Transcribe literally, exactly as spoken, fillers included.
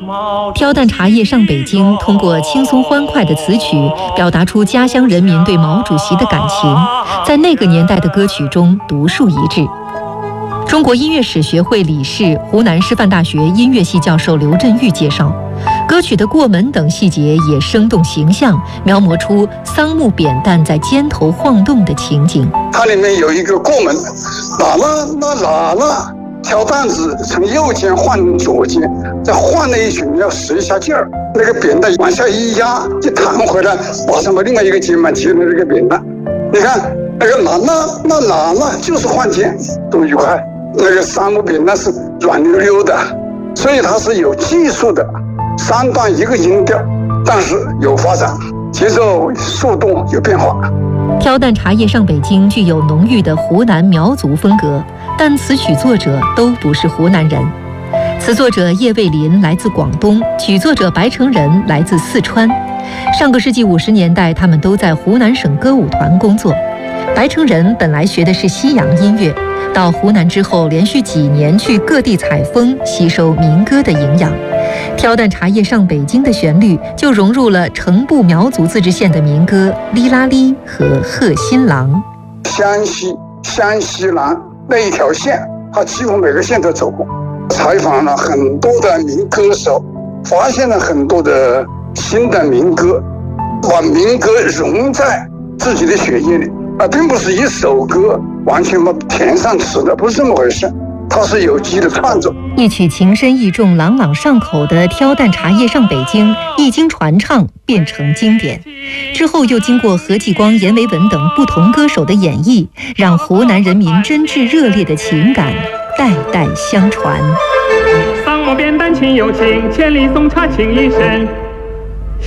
挑担茶叶上北京通过轻松欢快的词曲，表达出家乡人民对毛主席的感情，在那个年代的歌曲中独树一帜。中国音乐史学会理事、湖南师范大学音乐系教授刘振玉介绍，歌曲的过门等细节也生动形象，描摹出桑木扁担在肩头晃动的情景。 它里面有一个过门，啦啦啦啦啦，挑担子从右肩换左肩，再换了一曲，你要使一下劲儿，那个扁担往下一压，就弹回来，马上把另外一个肩膀接了这个扁担。你看那个啦啦啦啦啦，就是换肩，多愉快。那个桑木扁担是软溜溜的，所以它是有技术的，三段一个音调，但是有发展，节奏速度有变化。 挑担茶叶上北京具有浓郁的湖南苗族风格，但词曲作者都不是湖南人。词作者叶蔚琳来自广东，曲作者白成仁来自四川。上个世纪五十年代，他们都在湖南省歌舞团工作。白成仁本来学的是西洋音乐，到湖南之后，连续几年去各地采风，吸收民歌的营养。挑担茶叶上北京的旋律就融入了成都苗族自治县的民歌《哩啦哩》和《贺新郎》。 湘西、湘西南那一条线，他几乎每个县都走过，采访了很多的民歌手，发现了很多的新的民歌，把民歌融在自己的血液里，而并不是一首歌完全把填上词的，不是这么回事。它是有机的创作。 一曲情深意重、朗朗上口的《挑担茶叶上北京》一经传唱变成经典，之后又经过何继光、阎维文等不同歌手的演绎，让湖南人民真挚热烈的情感代代相传。 桑木扁担情又情，千里送茶情意深。